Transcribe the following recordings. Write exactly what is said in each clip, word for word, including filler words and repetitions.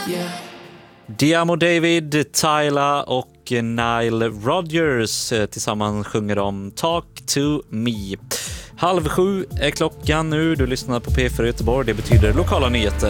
Yeah. Diamo David, Tyla och Nile Rodgers tillsammans sjunger om Talk to Me. Halv sju är klockan nu. Du lyssnar på P fyra Göteborg. Det betyder lokala nyheter.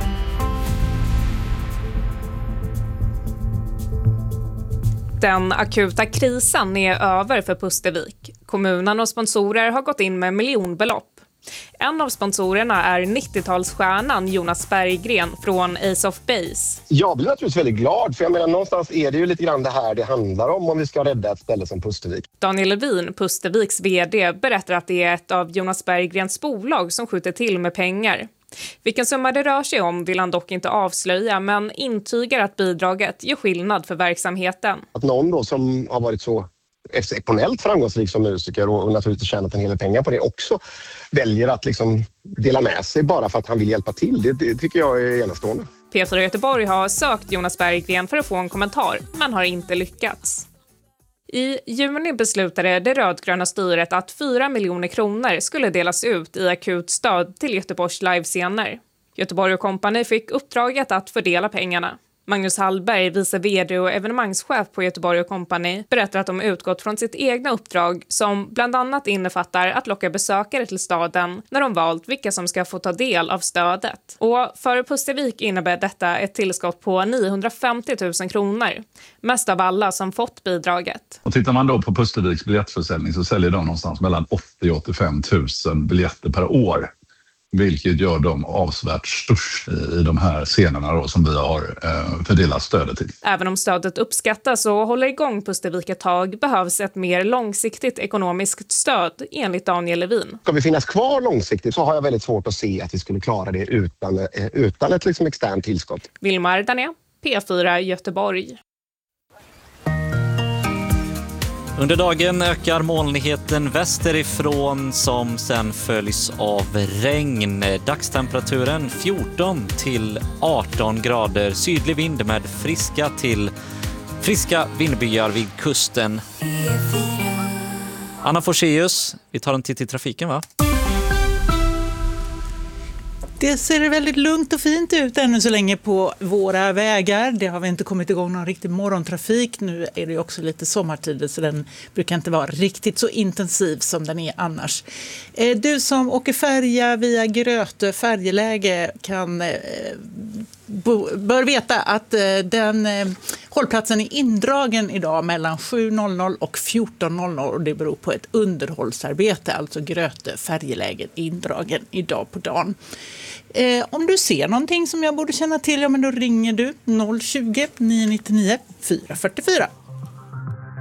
Den akuta krisen är över för Pustervik. Kommunen och sponsorer har gått in med miljonbelopp. En av sponsorerna är nittiotalsstjärnan Jonas Berggren från Ace of Base. Jag blir naturligtvis väldigt glad, för jag menar någonstans är det ju lite grann det här det handlar om om vi ska rädda ett ställe som Pustervik. Daniel Levin, Pusterviks vd, berättar att det är ett av Jonas Berggrens bolag som skjuter till med pengar. Vilken summa det rör sig om vill han dock inte avslöja, men intygar att bidraget gör skillnad för verksamheten. Att någon då som har varit så exceptionellt framgångsrik som musiker och naturligtvis tjänat en hel del pengar på det också väljer att liksom dela med sig bara för att han vill hjälpa till. Det, det tycker jag är enastående. P fyra Göteborg har sökt Jonas Berggren för att få en kommentar, men har inte lyckats. I juni beslutade det rödgröna styret att fyra miljoner kronor skulle delas ut i akut stöd till Göteborgs livescener. Göteborg och Company fick uppdraget att fördela pengarna. Magnus Hallberg, vice vd och evenemangschef på Göteborg och Company, berättar att de utgått från sitt egna uppdrag som bland annat innefattar att locka besökare till staden när de valt vilka som ska få ta del av stödet. Och för Pustervik innebär detta ett tillskott på niohundrafemtio tusen kronor, mest av alla som fått bidraget. Och tittar man då på Pusterviks biljettförsäljning så säljer de någonstans mellan åttio och åttiofem tusen biljetter per år. Vilket gör dem avsevärt störst i de här scenerna då som vi har eh, fördelat stödet till. Även om stödet uppskattas och håller igång Pustervik ett tag behövs ett mer långsiktigt ekonomiskt stöd enligt Daniel Levin. Ska vi finnas kvar långsiktigt så har jag väldigt svårt att se att vi skulle klara det utan, eh, utan ett liksom externt tillskott. Vilmar Dané, P fyra Göteborg. Under dagen ökar molnigheten västerifrån som sen följs av regn. Dagstemperaturen fjorton till arton grader. Sydlig vind med friska till friska vindbyar vid kusten. Anna Forseus, vi tar en titt i trafiken va? Det ser väldigt lugnt och fint ut ännu så länge på våra vägar. Det har vi inte kommit igång någon riktig morgontrafik. Nu är det också lite sommartid så den brukar inte vara riktigt så intensiv som den är annars. Du som åker färja via Grötö färjeläge kan, bör veta att den hållplatsen är indragen idag mellan sju och fjorton och det beror på ett underhållsarbete. Alltså Grötö färjeläge indragen idag på dagen. Eh, om du ser någonting som jag borde känna till, ja men då ringer du noll tjugo, nio nio nio, fyra fyra fyra.